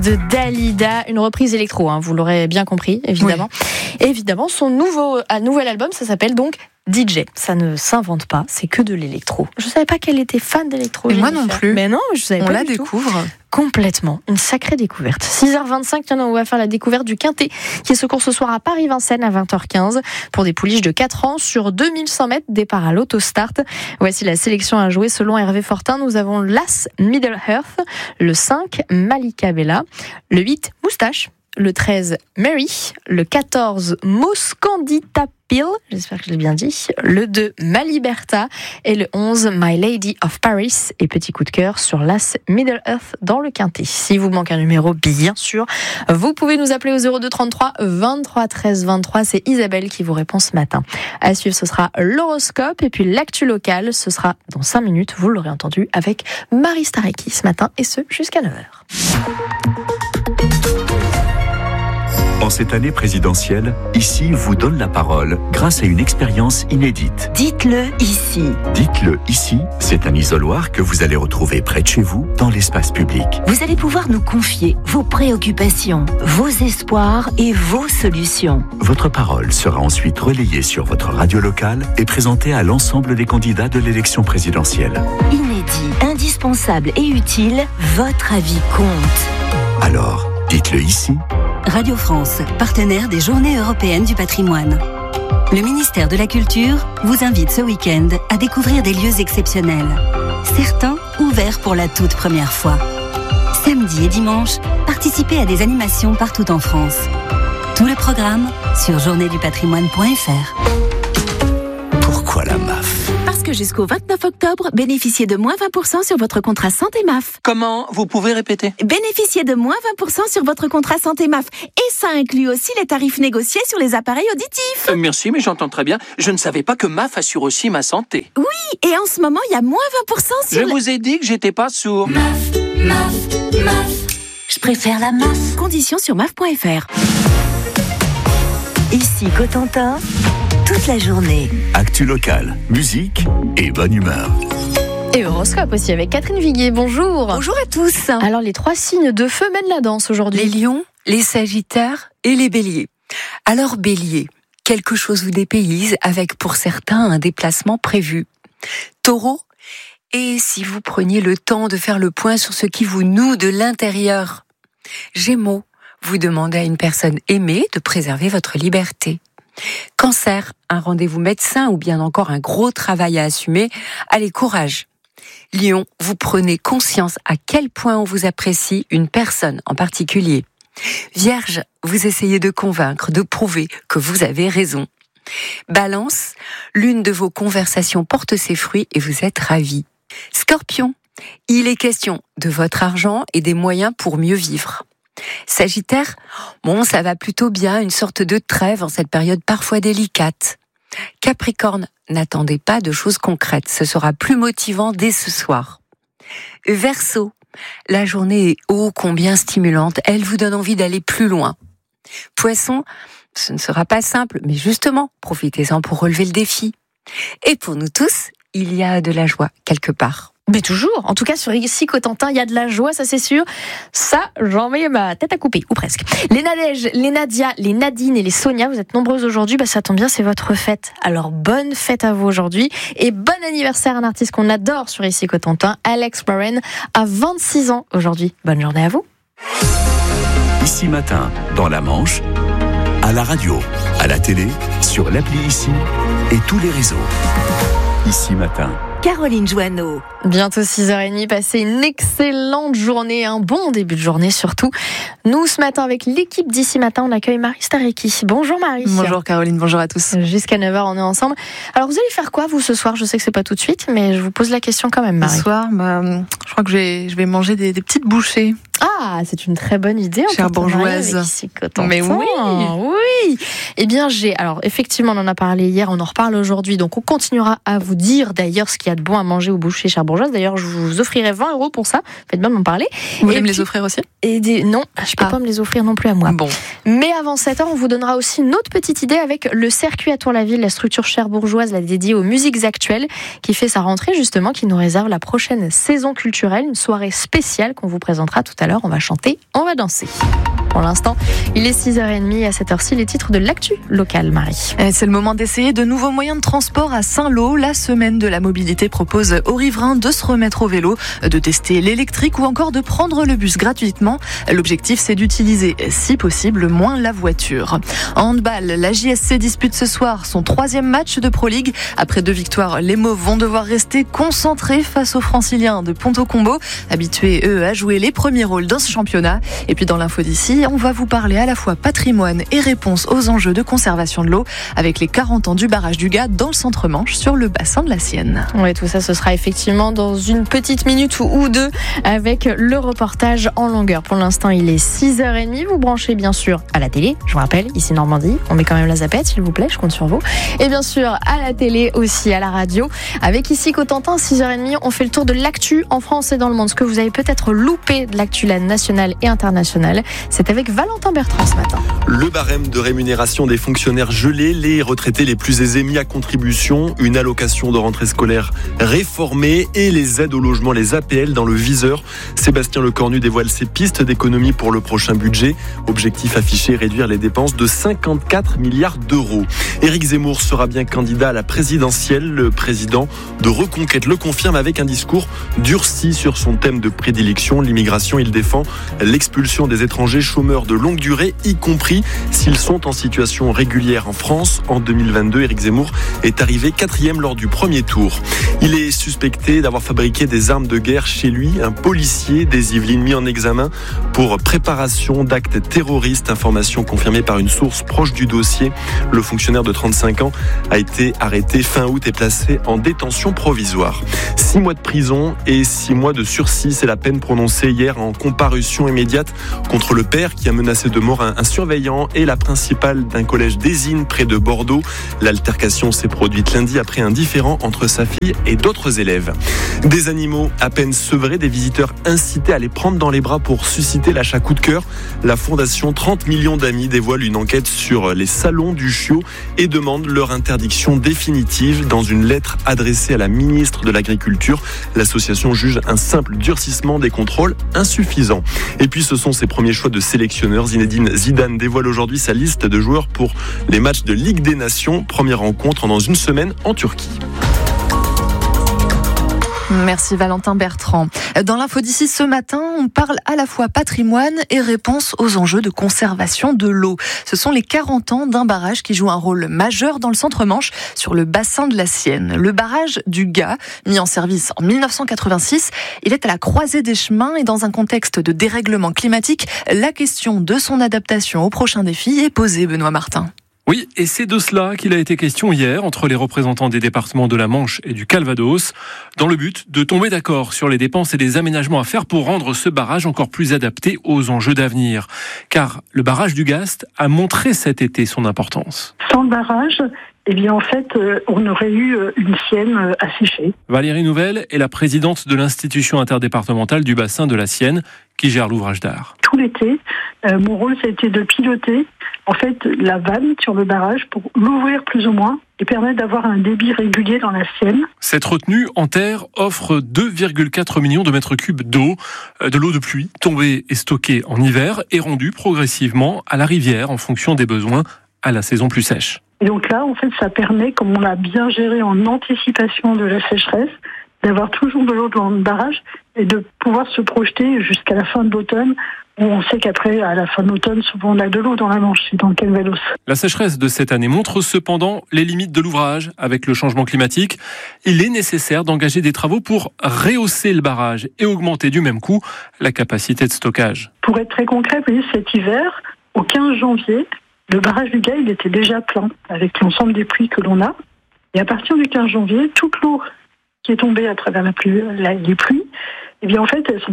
De Dalida, une reprise électro, vous l'aurez bien compris, évidemment. Oui. Et évidemment, son nouvel album, ça s'appelle donc DJ. Ça ne s'invente pas, c'est que de l'électro. Je ne savais pas qu'elle était fan d'électro. Et moi non plus. Mais non, je savais pas. On la découvre. Complètement. Une sacrée découverte. 6h25, on va faire la découverte du Quintet qui se court ce soir à Paris-Vincennes à 20h15 pour des pouliches de 4 ans sur 2100 mètres, départ à l'autostart. Voici la sélection à jouer selon Hervé Fortin. Nous avons l'As Middle Earth, le 5 Malika Bella, le 8 Moustache, le 13 Mary, le 14 Moscandita Pill, j'espère que je l'ai bien dit, le 2 Maliberta et le 11 My Lady of Paris. Et petit coup de cœur sur l'As Middle Earth dans le Quintet. Si vous manque un numéro, bien sûr, vous pouvez nous appeler au 02 33 23 13 23. C'est Isabelle qui vous répond ce matin. À suivre, ce sera l'horoscope et puis l'actu locale. Ce sera dans 5 minutes, vous l'aurez entendu, avec Marie Starecki ce matin et ce jusqu'à 9h. En cette année présidentielle, Ici vous donne la parole grâce à une expérience inédite. Dites-le ici. Dites-le ici, c'est un isoloir que vous allez retrouver près de chez vous, dans l'espace public. Vous allez pouvoir nous confier vos préoccupations, vos espoirs et vos solutions. Votre parole sera ensuite relayée sur votre radio locale et présentée à l'ensemble des candidats de l'élection présidentielle. Inédit, indispensable et utile, votre avis compte. Alors, dites-le ici. Radio France, partenaire des Journées européennes du patrimoine. Le ministère de la Culture vous invite ce week-end à découvrir des lieux exceptionnels. Certains ouverts pour la toute première fois. Samedi et dimanche, participez à des animations partout en France. Tout le programme sur journéedupatrimoine.fr. Pourquoi la MAF ? Parce que jusqu'au 29 octobre, bénéficiez de moins 20% sur votre contrat santé MAF. Comment ? Vous pouvez répéter ? Bénéficiez de moins 20% sur votre contrat santé MAF. Et ça inclut aussi les tarifs négociés sur les appareils auditifs. Merci, mais j'entends très bien. Je ne savais pas que MAF assure aussi ma santé. Oui, et en ce moment, il y a moins 20% sur... Je vous ai dit que j'étais pas sourd. MAF. Je préfère la MAF. Conditions sur MAF.fr. Ici Cotentin, toute la journée. Actu locale, musique et bonne humeur. Et horoscope aussi avec Catherine Viguier. Bonjour. Bonjour à tous. Alors les 3 signes de feu mènent la danse aujourd'hui. Les lions, les sagittaires et les béliers. Alors bélier, quelque chose vous dépayse avec pour certains un déplacement prévu. Taureau, et si vous preniez le temps de faire le point sur ce qui vous noue de l'intérieur. Gémeaux, vous demandez à une personne aimée de préserver votre liberté. Cancer, un rendez-vous médecin ou bien encore un gros travail à assumer. Allez, courage. Lion, vous prenez conscience à quel point on vous apprécie une personne en particulier. Vierge, vous essayez de convaincre, de prouver que vous avez raison. Balance, l'une de vos conversations porte ses fruits et vous êtes ravi. Scorpion, il est question de votre argent et des moyens pour mieux vivre. Sagittaire, ça va plutôt bien, une sorte de trêve en cette période parfois délicate. Capricorne, n'attendez pas de choses concrètes, ce sera plus motivant dès ce soir. Verseau, la journée est ô combien stimulante, elle vous donne envie d'aller plus loin. Poisson, ce ne sera pas simple, mais justement, profitez-en pour relever le défi. Et pour nous tous, il y a de la joie quelque part. Mais toujours, en tout cas sur Ici Cotentin, il y a de la joie, ça c'est sûr. Ça, j'en mets ma tête à couper, ou presque. Les Nadège, les Nadia, les Nadine et les Sonia, vous êtes nombreuses aujourd'hui, ça tombe bien, c'est votre fête. Alors bonne fête à vous aujourd'hui, et bon anniversaire à un artiste qu'on adore sur Ici Cotentin, Alex Warren, à 26 ans aujourd'hui. Bonne journée à vous. Ici matin, dans la Manche, à la radio, à la télé, sur l'appli Ici et tous les réseaux. Ici matin. Caroline Joanneau. Bientôt 6h30, passez une excellente journée, un bon début de journée surtout. Nous, ce matin, avec l'équipe d'Ici Matin, on accueille Marie Starecki. Bonjour Marie. Bonjour Caroline, bonjour à tous. Jusqu'à 9h, on est ensemble. Alors, vous allez faire quoi, vous, ce soir ? Je sais que c'est pas tout de suite, mais je vous pose la question quand même, Marie. Ce soir, je crois que je vais manger des petites bouchées. Ah, c'est une très bonne idée. Chère bourgeoise. Mais oui. Eh bien, alors, effectivement, on en a parlé hier, on en reparle aujourd'hui, donc on continuera à vous dire d'ailleurs ce qu'il y a de bon à manger au boucher, chère bourgeoise. D'ailleurs, je vous offrirai 20 € pour ça. Faites bien de m'en parler. Vous voulez me les offrir aussi ? Non, je peux pas me les offrir non plus à moi. Bon. Mais avant 7h, on vous donnera aussi une autre petite idée avec le circuit à Tour-la-Ville, la structure chère bourgeoise, la dédiée aux musiques actuelles, qui fait sa rentrée justement, qui nous réserve la prochaine saison culturelle, une soirée spéciale qu'on vous présentera tout à l'heure. l'heure, on va chanter, on va danser. Pour l'instant, il est 6h30 à cette heure-ci, les titres de l'actu locale, Marie. Et c'est le moment d'essayer de nouveaux moyens de transport à Saint-Lô. La semaine de la mobilité propose aux riverains de se remettre au vélo, de tester l'électrique ou encore de prendre le bus gratuitement. L'objectif, c'est d'utiliser, si possible, moins la voiture. En handball, la JSC dispute ce soir son 3e match de Pro League. Après 2 victoires, les Mauves vont devoir rester concentrés face aux Franciliens de Ponto Combo, habitués, eux, à jouer les premiers rôles dans ce championnat. Et puis dans l'info d'ici, on va vous parler à la fois patrimoine et réponse aux enjeux de conservation de l'eau avec les 40 ans du barrage du Gard dans le Centre-Manche sur le bassin de la Sienne. Oui, tout ça, ce sera effectivement dans une petite minute ou deux avec le reportage en longueur. Pour l'instant, il est 6h30. Vous branchez bien sûr à la télé. Je vous rappelle, ici Normandie, on met quand même la zapette, s'il vous plaît, je compte sur vous. Et bien sûr, à la télé aussi, à la radio. Avec ici Cotentin, 6h30, on fait le tour de l'actu en France et dans le monde. Ce que vous avez peut-être loupé de l'actu nationale et internationale. C'est avec Valentin Bertrand ce matin. Le barème de rémunération des fonctionnaires gelé, les retraités les plus aisés mis à contribution, une allocation de rentrée scolaire réformée et les aides au logement, les APL dans le viseur. Sébastien Lecornu dévoile ses pistes d'économie pour le prochain budget. Objectif affiché, réduire les dépenses de 54 milliards d'euros. Éric Zemmour sera bien candidat à la présidentielle. Le président de Reconquête le confirme avec un discours durci sur son thème de prédilection, l'immigration. Il défend l'expulsion des étrangers chômeurs de longue durée, y compris s'ils sont en situation régulière en France. En 2022, Éric Zemmour est arrivé 4e lors du premier tour. Il est suspecté d'avoir fabriqué des armes de guerre chez lui. Un policier des Yvelines mis en examen pour préparation d'actes terroristes. Information confirmée par une source proche du dossier. Le fonctionnaire de 35 ans a été arrêté fin août et placé en détention provisoire. 6 mois de prison et 6 mois de sursis, c'est la peine prononcée hier en comparution immédiate contre le père qui a menacé de mort un surveillant et la principale d'un collège d'Ésine près de Bordeaux. L'altercation s'est produite lundi après un différend entre sa fille et d'autres élèves. Des animaux à peine sevrés, des visiteurs incités à les prendre dans les bras pour susciter l'achat coup de cœur. La fondation 30 millions d'amis dévoile une enquête sur les salons du chiot et demande leur interdiction définitive. Dans une lettre adressée à la ministre de l'Agriculture, l'association juge un simple durcissement des contrôles insuffisant. Et puis ce sont ses premiers choix de sélectionneur. Zinedine Zidane dévoile aujourd'hui sa liste de joueurs pour les matchs de Ligue des Nations. Première rencontre dans une semaine en Turquie. Merci Valentin Bertrand. Dans l'info d'ici ce matin, on parle à la fois patrimoine et réponse aux enjeux de conservation de l'eau. Ce sont les 40 ans d'un barrage qui joue un rôle majeur dans le Centre-Manche sur le bassin de la Sienne. Le barrage du Gard, mis en service en 1986, il est à la croisée des chemins et dans un contexte de dérèglement climatique, la question de son adaptation aux prochains défis est posée, Benoît Martin. Oui, et c'est de cela qu'il a été question hier entre les représentants des départements de la Manche et du Calvados, dans le but de tomber d'accord sur les dépenses et les aménagements à faire pour rendre ce barrage encore plus adapté aux enjeux d'avenir. Car le barrage du Gast a montré cet été son importance. Sans le barrage, en fait, on aurait eu une Sienne asséchée. Valérie Nouvelle est la présidente de l'institution interdépartementale du bassin de la Sienne qui gère l'ouvrage d'art. Tout l'été, mon rôle, ça a été de piloter en fait la vanne sur le barrage pour l'ouvrir plus ou moins et permettre d'avoir un débit régulier dans la Sienne. Cette retenue en terre offre 2,4 millions de mètres cubes d'eau, de l'eau de pluie tombée et stockée en hiver et rendue progressivement à la rivière en fonction des besoins à la saison plus sèche. Et donc là, en fait, ça permet, comme on l'a bien géré en anticipation de la sécheresse, d'avoir toujours de l'eau dans le barrage et de pouvoir se projeter jusqu'à la fin de l'automne, où on sait qu'après, à la fin de l'automne, souvent on a de l'eau dans la Manche, c'est dans le Calvados. La sécheresse de cette année montre cependant les limites de l'ouvrage. Avec le changement climatique, il est nécessaire d'engager des travaux pour rehausser le barrage et augmenter du même coup la capacité de stockage. Pour être très concret, vous voyez, cet hiver, au 15 janvier, le barrage du Gard, il était déjà plein avec l'ensemble des pluies que l'on a. Et à partir du 15 janvier, toute l'eau qui est tombée à travers les pluies, en fait, elle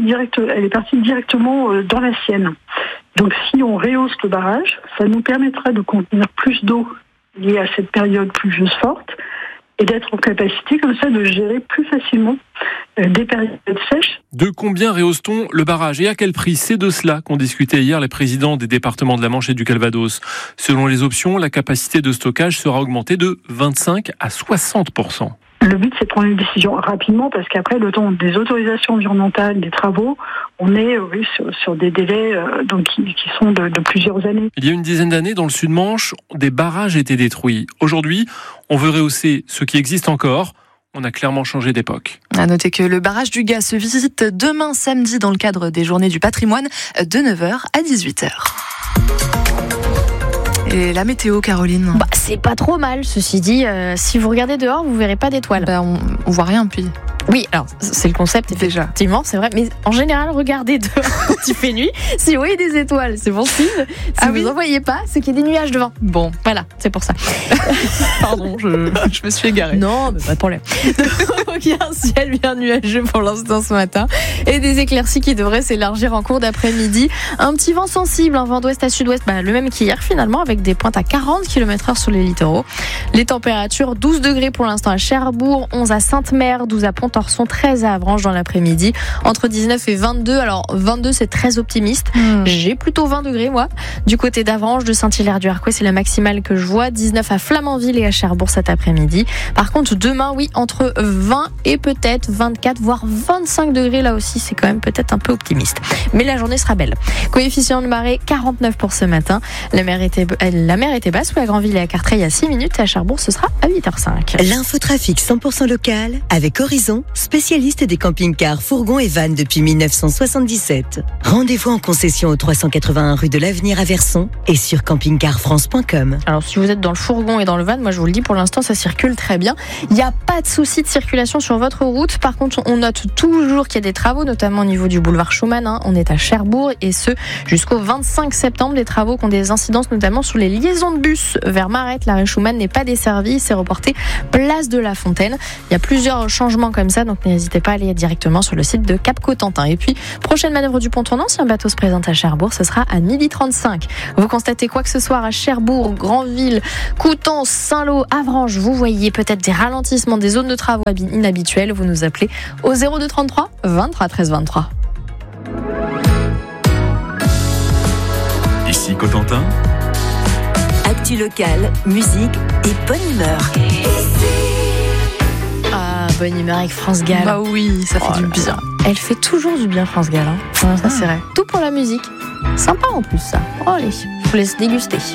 est partie directement dans la Sienne. Donc, si on rehausse le barrage, ça nous permettra de contenir plus d'eau liée à cette période pluvieuse forte et d'être en capacité, comme ça, de gérer plus facilement des périodes sèches. De combien rehausse-t-on le barrage et à quel prix ? C'est de cela qu'ont discuté hier les présidents des départements de la Manche et du Calvados. Selon les options, la capacité de stockage sera augmentée de 25 à 60%. Le but, c'est de prendre une décision rapidement parce qu'après, le temps des autorisations environnementales, des travaux, on est sur des délais qui sont de plusieurs années. Il y a une dizaine d'années, dans le Sud-Manche, des barrages étaient détruits. Aujourd'hui, on veut rehausser ce qui existe encore. On a clairement changé d'époque. À noter que le barrage du Gaz se visite demain samedi dans le cadre des Journées du patrimoine de 9h à 18h. Et la météo, Caroline ? C'est pas trop mal, ceci dit. Si vous regardez dehors, vous verrez pas d'étoiles. On voit rien, puis. Oui, alors c'est le concept, effectivement, c'est vrai. Mais en général, regardez dehors quand il fait nuit. Si vous voyez des étoiles, c'est bon signe. Si vous n'en voyez pas, c'est qu'il y a des nuages devant. Bon, voilà, c'est pour ça. Pardon, je me suis égarée. Non, mais pas de problème. Donc, il y a un ciel bien nuageux pour l'instant ce matin et des éclaircies qui devraient s'élargir en cours d'après-midi. Un petit vent sensible, un vent d'ouest à sud-ouest, le même qu'hier finalement, avec des pointes à 40 km/h sur les littoraux. Les températures, 12 degrés pour l'instant à Cherbourg, 11 à Sainte-Mère, 12 à Pont-Torson, 13 à Avranches dans l'après-midi, entre 19 et 22. Alors 22, c'est très optimiste. J'ai plutôt 20 degrés moi. Du côté d'Avranches, de Saint-Hilaire-du-Harcouët, c'est la maximale que je vois. 19 à Flamanville et à Cherbourg cet après-midi. Par contre, demain, oui, entre 20 et peut-être 24, voire 25 degrés. Là aussi, c'est quand même peut-être un peu optimiste. Mais la journée sera belle. Coefficient de marée, 49 pour ce matin. La mer était basse, à Granville et à Cartreil à 6 minutes. Et à Cherbourg, ce sera à 8h05. L'infotrafic 100% local avec Horizon, spécialiste des camping-cars, fourgons et vannes depuis 1977. Rendez-vous en concession au 381 rue de l'Avenir à Verson et sur campingcarfrance.com. Alors si vous êtes dans le fourgon et dans le van, moi je vous le dis, pour l'instant ça circule très bien. Il n'y a pas de souci de circulation sur votre route. Par contre, on note toujours qu'il y a des travaux, notamment au niveau du boulevard Schumann. On est à Cherbourg et ce jusqu'au 25 septembre. Des travaux qui ont des incidences notamment sur les liaisons de bus vers Marette. L'arrêt Schumann n'est pas desservi, c'est reporté place de la Fontaine. Il y a plusieurs changements comme ça, donc n'hésitez pas à aller directement sur le site de Cap Cotentin. Et puis, prochaine manœuvre du pont tournant, si un bateau se présente à Cherbourg, ce sera à 12h35. Vous constatez quoi que ce soit à Cherbourg, Granville, Coutances, Saint-Lô, Avranches, vous voyez peut-être des ralentissements, des zones de travaux inhabituelles, vous nous appelez au 0233 23 13 23. Ici Cotentin. Actu locale, musique et bonne humeur. Bonne humeur avec France Gall. Bah oui, ça fait du bien. Elle fait toujours du bien, France Gall. Ça c'est vrai. Tout pour la musique. Sympa en plus ça. Allez, je vous laisse déguster.